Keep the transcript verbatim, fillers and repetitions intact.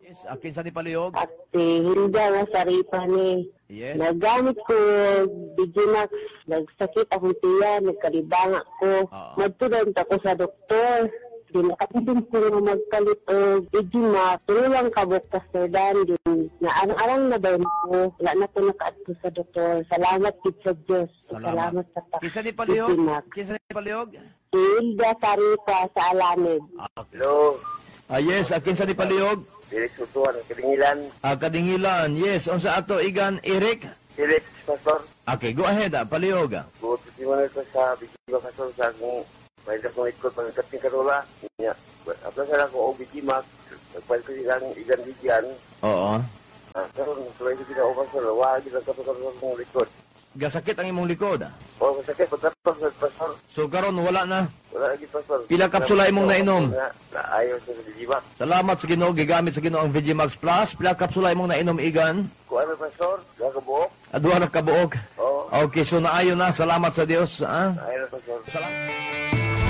Yes, akin sa ni Palihog. At si Hilda nga saripa ni. Yes. Nagamit ko Digimax, nagsakit akong tiyan, nagkalibanga ko. Oo. Nagtulad ako sa doktor. Di nakatipin ko nga magpalit o Digimax. Tulang kabok Pastor Dan. Din na arang-arang na daw ko. Wala na ko nakaadto sa doktor. Salamat kid sa Diyos. Salamat. sa pa. Kinsa ni Palihog? Digimax. Kinsa ni Palihog? Si Hilda saripa sa Alamid. Hello, Ah, yes, akin sa ni Palihog. Felix Utuan, Kadingilan, Ah, Kadingilan. Yes, unsa ato igan Eric? Felix Pastor. Okay, go ahead, ah, Palihog. ah. Buot si mo ko sa Bigiba Pastor sa akong may akong ikot pagkat ni Karola. Nya, apla sa ako og Bigimax, nagpalit ko silang igan bigyan. Oo. Ah, karon tuloy ko sila over sa wa gid ang kapag akong likod. Gasakit ang imong likod. ah. O masakit pagkatapos sa Pastor. So karon wala na. Wala lagi Pastor. Pila kapsula imong nainom? Na, na ayaw sa Bigimax. Salamat sa Ginoo, gigamit sa Ginoo ang Vigimax Plus. Pila kapsula imong nainom igan? Kuan na Pastor, gagabuok. Aduha na kabuok. Oo, Okay, so naayo na. Salamat sa Dios. Ah? ayaw na Pastor. Salamat.